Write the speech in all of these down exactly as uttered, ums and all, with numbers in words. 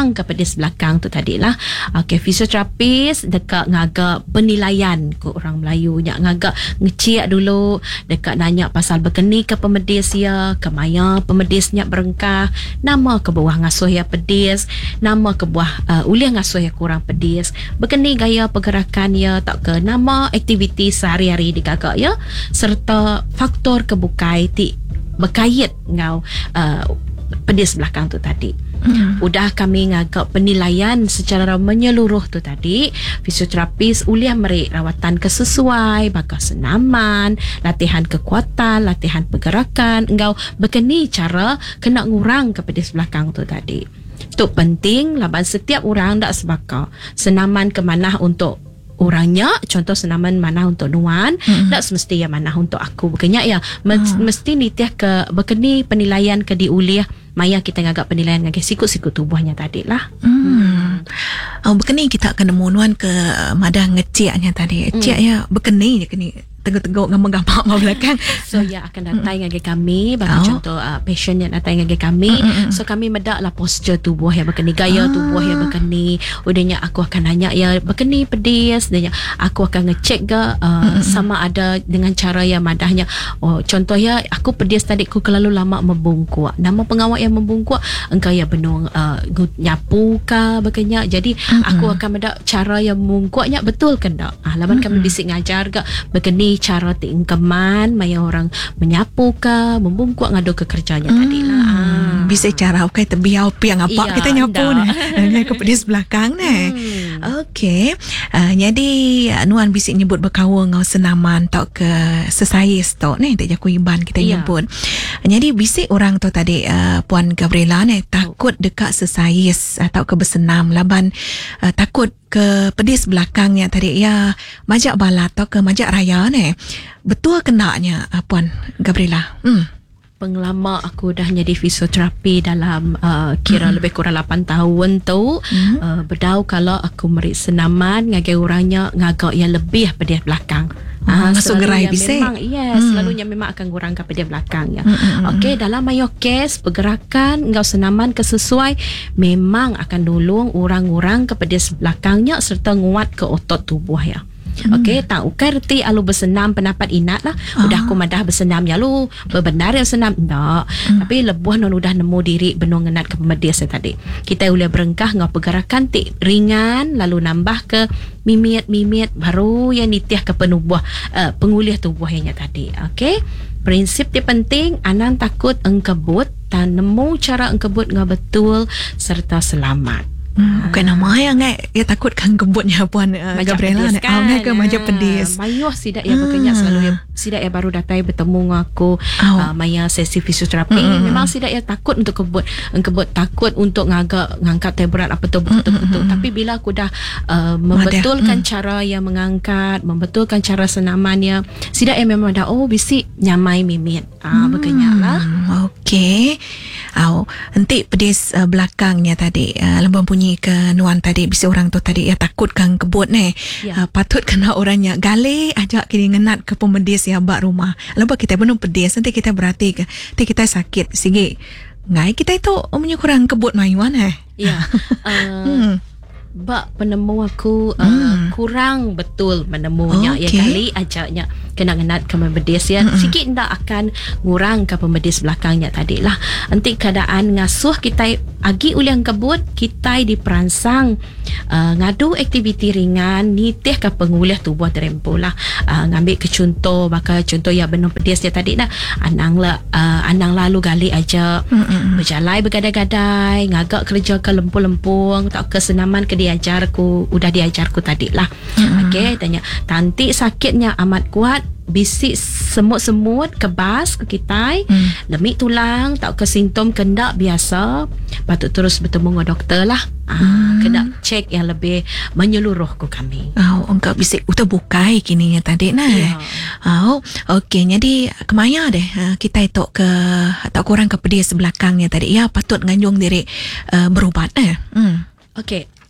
ngurang ke pedis belakang tu tadilah. Okey, fisioterapis dekat ngagak penilaian ke orang Melayu nya, ngagak ngecek dulu dekat nanya pasal berkeni ke pemedis ya, ke maya pemedisnya berengkah, nama ke buah ngasuh ya pedis, nama ke buah uh, ulih ngasuh ya kurang pedis, berkeni gaya pergerakan ya, tak ke nama aktiviti sehari-hari di kakak ya, serta faktor kebukai ti berkait ngau uh, pedis belakang tu tadi. Hmm. Udah kami ngagak penilaian secara menyeluruh tu tadi, fisioterapis uliah meri rawatan kesesuai, bakal senaman, latihan kekuatan, latihan pergerakan, engkau berkeni cara kena ngurang ke pedis belakang tu tadi. Tu penting laban setiap orang dak sebaka senaman ke mana untuk orangnya, contoh senaman mana untuk Nuan, mm-hmm. tak semesti yang mana untuk aku. Bukannya ya, mm. mesti nitiah ke berkeni penilaian ke diuliah maya kita ngagak penilaian ngagak sikut-sikut tubuhnya tadi lah. Hmm. hmm. Oh, berkeni kita kena Nuan ke madah ngeceknya tadi. Cek mm. ya berkeni je keni teguk-teguk gambar-gambar mak belakang. So ya akan datang ngagak kami, bagi oh. contoh uh, patient yang datang ngagak kami. Mm-mm. So kami medaklah posture tubuh yang berkeni, gaya ah. tubuh yang berkeni. Udahnya aku akan nanya ya berkeni pedis, udahnya aku akan ngecek ke uh, sama ada dengan cara yang madahnya. Oh contoh ya aku pedis tadi aku terlalu lama membungkuk. Nama pengawal yang membungkuk engkau ya benung uh, nyapu ka bagainya. Jadi mm-mm. aku akan medak cara yang membungkuknya betul ke ndak. Ah laban mm-mm. kami bisik ngajar ke berkeni cara tingkeman maya orang menyapu ke membungkuk ngadu ke kerjanya hmm, tadi lah. Ah. Bisa cara okey terbiau piang apa iya, kita nyapu nah. Ni ke pedis belakang nah. Hmm. Okey. Uh, jadi Nuan bisik nyebut berkawa ngau senaman tau ke sesais tau ni tak jaku iban kita iya. nyebut. Jadi bisik orang tu tadi uh, Puan Gabriela ni takut dekat sesais atau ke bersenam laban uh, takut ke pedis belakangnya tadi ya majak balat atau ke majak raya ni. Betul kenanya Puan Gabriela? Hmm. Penglama aku dah jadi fisioterapi dalam uh, kira mm-hmm. lebih kurang lapan tahun tu. Mm-hmm. uh, berdau kalau aku meri senaman ngagai orangnya ngagak yang lebih pedis belakang. Ah, masuk gerai bisik. Memang, yes, hmm. selalunya memang akan kurang ke pedis belakang ya. Hmm. Okey, dalam mayo kes pergerakan engkau senaman kesesuai memang akan tolong orang-orang ke pedis belakangnya serta nguat ke otot tubuh ya. Hmm. Okey, tak ukar reti alu bersenam pendapat inat lah. Ah. Udah aku madah bersenam ya lu bebenar ya senam ndak. Hmm. Tapi lebuh non udah nemu diri benung ngenat ke pemedis tadi. Kita boleh berengkah ngau pergerakan tik ringan lalu nambah ke mimit-mimit baru yang nitiah ke penubuh uh, pengulih tubuh yang tadi. Okey. Prinsip dia penting, anan takut engkebut dan nemu cara engkebut ngau betul serta selamat. Hmm, bukan nama yang ngai ya takut kan kebutnya Puan uh, Gabriela ni. Ah ngai ke majak pedis. Mayuh sidak ya berkenyak hmm. selalu ya sidak ya baru datang bertemu dengan aku oh. uh, maya sesi fisioterapi. Hmm. Memang sidak ya takut untuk kebut. Engkebut takut untuk ngagak ngangkat berat apa tu betul betul. Hmm. Tapi bila aku dah uh, membetulkan hmm. cara yang mengangkat, membetulkan cara senamannya, sidak ya memang dah oh bisik nyamai mimit. Ah hmm. berkenyaklah. Okey. Au nanti pedis uh, belakangnya tadi uh, lembam punya ke Nuan tadi bisa orang tu tadi ya takut kan kebut ni ya. uh, patut kena orangnya gale ajak kini ngenat ke pemedis ya bak rumah lepas kita benung pedis nanti kita berhati ke nanti kita sakit sige ngai kita itu omnya kurang kebut mayuan eh ya uh, hmm. bak penemu aku uh, hmm. kurang betul menemunya okay. ya kali ajaknya kena ngenat ke pemedis ya hmm. sikit ndak akan ngurang ke pemedis belakangnya tadi lah nanti keadaan ngasuh kita agi uliang kebut kita diperansang uh, ngadu aktiviti ringan nitih ke pengulih tubuh terempu lah uh, ngambil ke contoh maka contoh ya benung pedis ya tadi dah anang la, uh, anang lalu gali aja hmm. berjalai bergadai-gadai ngagak kerja ke lempung-lempung tak ke senaman ke diajarku udah diajarku tadi lah hmm. okey tanya tanti sakitnya amat kuat bisik semut-semut kebas ke kita hmm. lemik tulang tak ke simptom kendak biasa patut terus bertemu dengan doktor lah ah, hmm. kena cek yang lebih menyeluruh ke kami oh, engkau bisik udah bukai kini tadi nah yeah. oh, okey jadi kemaya deh kita itu ke atau kurang ke pedis belakangnya tadi ya patut nganjung diri uh, berubat eh hmm. okey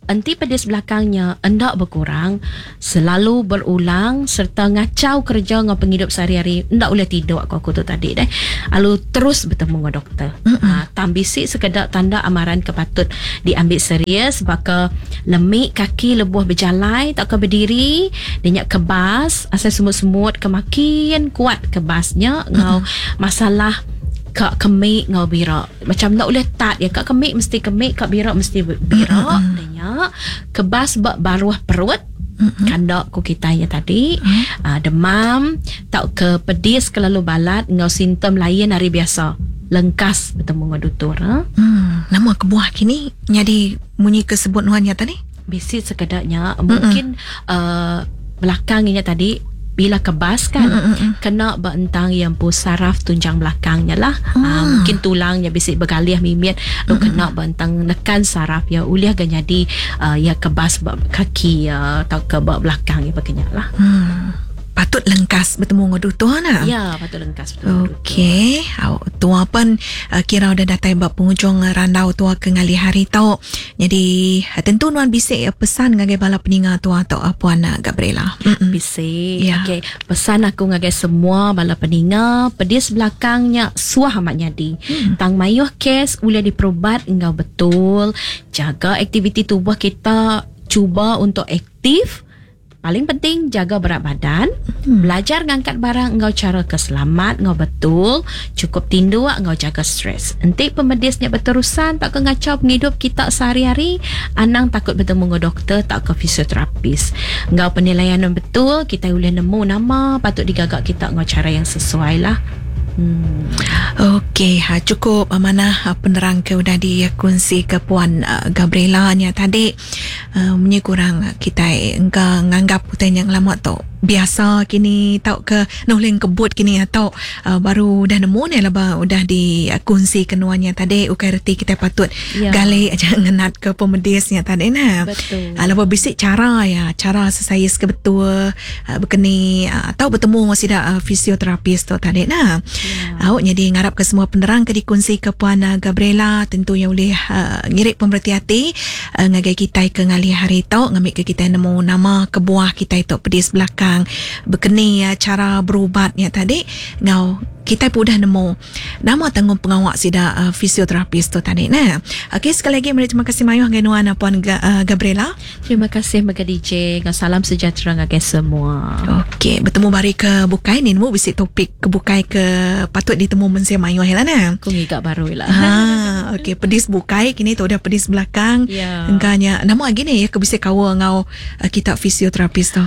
enti pedis belakangnya endak berkurang, selalu berulang serta ngacau kerja dengan penghidup sehari-hari, endak boleh tidur aku, aku tu tadi deh. Lalu terus bertemu dengan doktor. Ha, tambisi sekedar tanda amaran kepatut diambil serius, baka lemik kaki lebuh berjalai tak ke berdiri, dinyak kebas, asal semut-semut kemakin kuat kebasnya, ngau masalah kak kemik ngau birak. Macam tak boleh tat ya, kak kemik mesti kemik, kak birak mesti birak. Dinyak kebas bak baruah perut. Mm-hmm. Kandak ku kita ya tadi, mm-hmm. uh, demam, tak ke pedis kelalu balat, ngau simptom lain hari biasa. Lengkas bertemu dengan doktor. Ha? Hmm, nama kebuah kini jadi munyi kesebut nuannya tadi? Bisit sekedarnya, mm-hmm. mungkin uh, belakangnya tadi bila kebas kan, mm-mm. kena bentang yang pu saraf tunjang belakangnya lah. Mm. Uh, mungkin tulangnya bisik bergaliah mimit, lo kena bentang nekan saraf ya, uliah gan jadi uh, ya kebas kaki ya, atau ke belakang ya begini lah. Hmm. Patut lengkas bertemu dengan doktor nak? Ya, patut lengkas bertemu Okey. Tua pun uh, kira udah datang bab penghujung randau tua ke ngali hari tau. Jadi uh, tentu nuan bisik uh, pesan ngagai bala peninga tua atau uh, Puan uh, Gabriela. Mm-mm. Bisik. Ya. Okey, pesan aku ngagai semua bala peninga, pedis belakangnya suah amat nyadi. Hmm. Tang mayuh kes boleh diperubat engkau betul. Jaga aktiviti tubuh kita, cuba untuk aktif. Paling penting jaga berat badan, hmm. belajar ngangkat barang engkau cara keselamat engkau betul, cukup tindu engkau jaga stres. Entik pemedisnya berterusan tak ke ngacau penghidup kita sehari-hari, anang takut bertemu dengan doktor, tak ke fisioterapis. Engkau penilaian yang betul, kita boleh nemu nama patut digagak kita engkau cara yang sesuai lah. Hmm. Okey, ha, cukup amanah uh, penerang ke udah dikongsi ke Puan uh, Gabriela nya tadi. Uh, Menye kurang uh, kita engkau nganggap putan yang lama tu biasa kini tau ke noleng kebut kini atau uh, baru dah nemu ni lah udah dikongsi kenuannya tadi ukai reti kita patut ya. Gali aja ngenat ke pemedisnya tadi nah. Betul. Uh, lepas bisik cara ya, cara sesayis ke betul uh, berkeni uh, atau bertemu sida uh, fisioterapis tu tadi nah. Ya. Awak jadi ngarap ke semua penerang ke dikongsi ke Puan uh, Gabriela, tentu yang boleh uh, ngirik pemerhati uh, ngagai kita ke ngali hari tau ngambil ke kita nemu nama kebuah kita itu pedis belakang berkeni ya, cara berubatnya tadi ngau kita pun dah nemu nama tanggung pengawak sida uh, fisioterapis tu tadi nah. Okey, sekali lagi mari terima kasih mayuh genuan Puan uh, Gabriela. Terima kasih Mega D J. Salam sejahtera ngake semua. Okey, bertemu bari ke bukai ni nemu bisik topik ke bukai ke patut ditemu mensia mayuh lah nah. Ku ngigak baru lah. Ha, okey, pedis bukai kini tu dah pedis belakang. Ya. Engkanya nama lagi ni ya ke bisik kawa ngau uh, kita fisioterapis tu.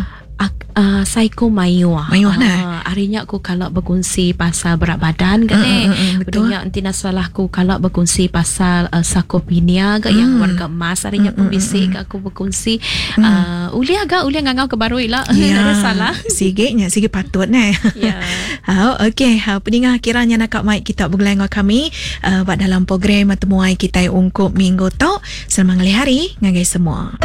Uh, Saiko Mayuah Mayuah nah. uh, harinya aku kalau berkongsi pasal berat badan kan eh. Mm, mm, mm, betul. Bedanya nanti nasalah aku kalau berkongsi pasal uh, sarkopenia ke mm. yang warga emas harinya aku mm, bisik mm, aku berkongsi mm. uh, uli agak uli ngangau ke baru lah. Ya, ada salah. Sikitnya, sikit patut nah. Ya. Oh, okey, uh, pendengar kiranya nak mic kita bergelang kami uh, buat dalam program temuai kita ungkup minggu tu. Selamat ngali hari ngagai semua.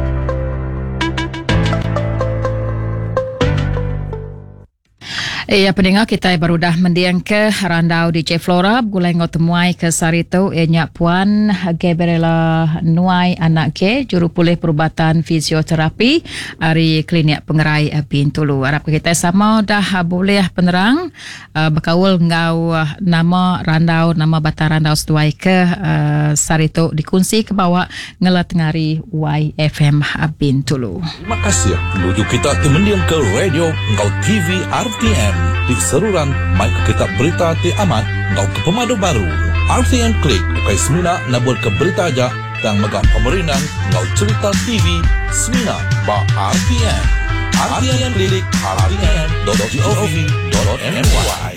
Eh, ya pendengar kita baru dah mendiang ke randau D J Flora gulai ngau temuai ke sarito enya Puan Gabriela Nuai anak ke juru pulih perubatan fisioterapi dari klinik Pengerai Bintulu. Harap kita sama dah boleh penerang uh, berkaul ngau uh, nama randau nama bata randau setuai ke uh, sarito dikunci ke bawah ngelat ngari Y F M Bintulu. Terima kasih menuju kita kemudian ke radio ngau T V R T M di seruran mic kita berita ti amat ngau ke pemadu baru R T M Klik ukai semina nabur ke berita aja dan megak pemerintahan ngau cerita T V semina ba R T M R T M Klik R T M dot gov dot my